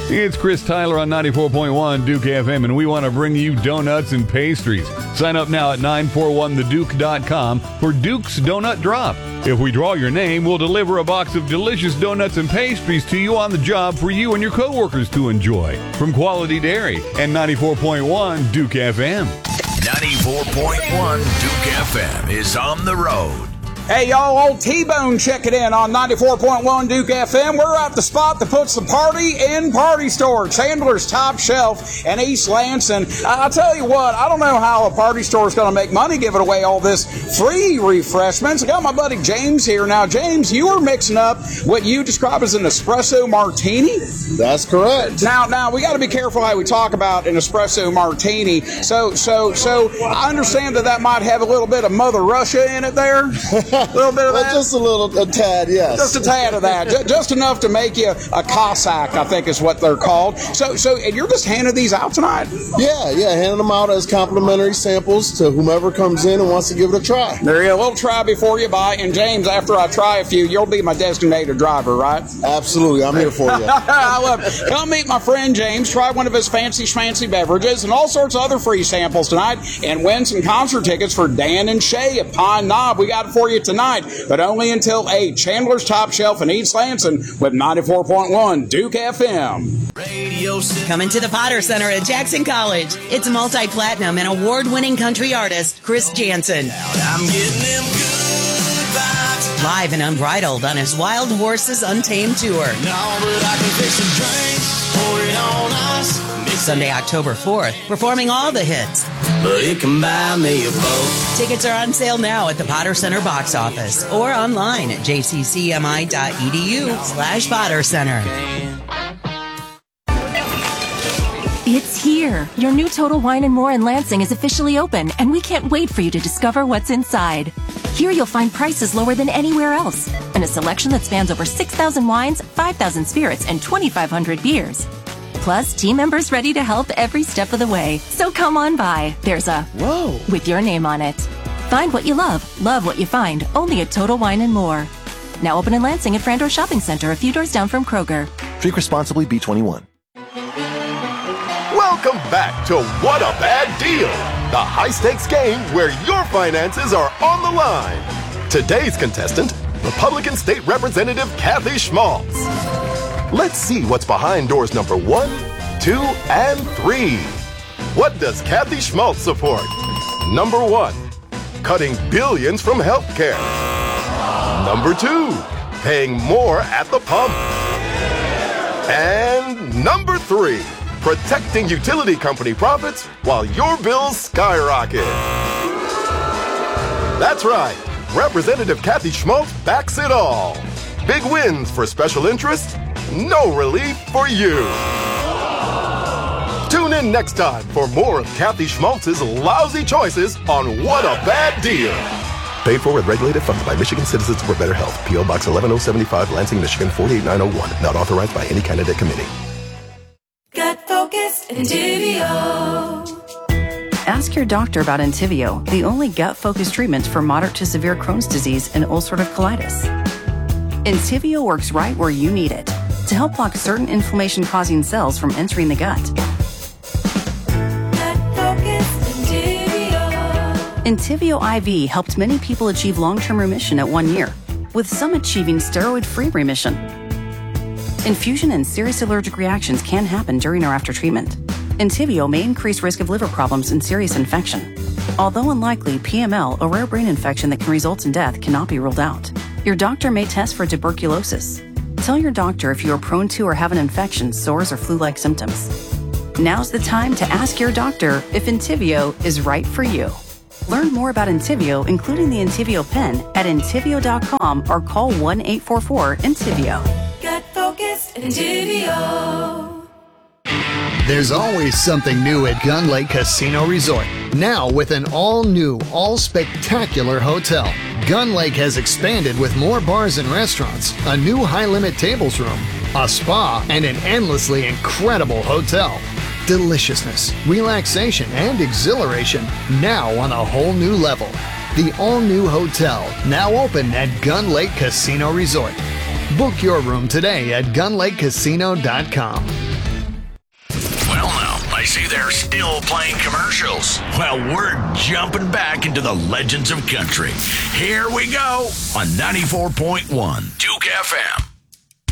It's Chris Tyler on 94.1 Duke FM, and we want to bring you donuts and pastries. Sign up now at 941theduke.com for Duke's Donut Drop. If we draw your name, we'll deliver a box of delicious donuts and pastries to you on the job for you and your coworkers to enjoy. From Quality Dairy and 94.1 Duke FM. 94.1 Duke FM is on the road. Hey, y'all, old T-Bone checking in on 94.1 Duke FM. We're at the spot that puts the party in Party Store, Chandler's Top Shelf in East Lansing. I'll tell you what, I don't know how a party store is going to make money giving away all this free refreshments. I got my buddy James here. Now, James, you were mixing up what you describe as an espresso martini? That's correct. Now we got to be careful how we talk about an espresso martini. So I understand that might have a little bit of Mother Russia in it there. A little bit of that? Just a tad, yes. Just a tad of that. Just enough to make you a Cossack, I think is what they're called. So, and you're just handing these out tonight? Yeah, handing them out as complimentary samples to whomever comes in and wants to give it a try. There you go. A little try before you buy. And James, after I try a few, you'll be my designated driver, right? Absolutely. I'm here for you. I love it. Come meet my friend James, try one of his fancy schmancy beverages and all sorts of other free samples tonight, and win some concert tickets for Dan and Shay at Pine Knob. We got it for you tonight, but only until 8. Chandler's Top Shelf in East Lansing with 94.1 Duke FM. Coming to the Potter Center at Jackson College. It's multi-platinum and award-winning country artist Chris Jansen. I'm getting them good vibes. Live and unbridled on his Wild Horses Untamed tour. No, but I can fix some drinks, pour it on us. Sunday, October 4th, performing all the hits. But it can buy me a boat. Tickets are on sale now at the Potter Center box office or online at jccmi.edu/Potter Center. It's here. Your new Total Wine & More in Lansing is officially open, and we can't wait for you to discover what's inside. Here you'll find prices lower than anywhere else, and a selection that spans over 6,000 wines, 5,000 spirits, and 2,500 beers. Plus, team members ready to help every step of the way. So come on by. There's a Whoa with your name on it. Find what you love what you find, only at Total Wine & More. Now open in Lansing at Frandor Shopping Center, a few doors down from Kroger. Drink responsibly, B21. Welcome back to What a Bad Deal, the high-stakes game where your finances are on the line. Today's contestant, Republican State Representative Kathy Schmaltz. Let's see what's behind doors number 1, 2, and 3. What does Kathy Schmaltz support? Number 1, cutting billions from healthcare. Number 2, paying more at the pump. And number 3, protecting utility company profits while your bills skyrocket. That's right. Representative Kathy Schmaltz backs it all. Big wins for special interests, no relief for you. Tune in next time for more of Kathy Schmaltz's lousy choices on What a Bad Deal. Paid for with regulated funds by Michigan Citizens for Better Health. P.O. Box 11075, Lansing, Michigan 48901. Not authorized by any candidate committee. Gut Focused Entivio. Ask your doctor about Entivio, the only gut-focused treatment for moderate to severe Crohn's disease and ulcerative colitis. Entivio works right where you need it to help block certain inflammation-causing cells from entering the gut. Entivio IV helped many people achieve long-term remission at 1 year, with some achieving steroid-free remission. Infusion and serious allergic reactions can happen during or after treatment. Entivio may increase risk of liver problems and serious infection. Although unlikely, PML, a rare brain infection that can result in death, cannot be ruled out. Your doctor may test for tuberculosis. Tell your doctor if you are prone to or have an infection, sores, or flu-like symptoms. Now's the time to ask your doctor if Entivio is right for you. Learn more about Entivio, including the Entivio pen, at Entivio.com or call 1-844-ENTIVIO. Gut Focused Entivio. There's always something new at Gun Lake Casino Resort. Now with an all-new, all-spectacular hotel. Gun Lake has expanded with more bars and restaurants, a new high-limit tables room, a spa, and an endlessly incredible hotel. Deliciousness, relaxation, and exhilaration now on a whole new level. The all-new hotel, now open at Gun Lake Casino Resort. Book your room today at gunlakecasino.com. see they're still playing commercials. Well, we're jumping back into the legends of country. Here we go on 94.1 Duke FM.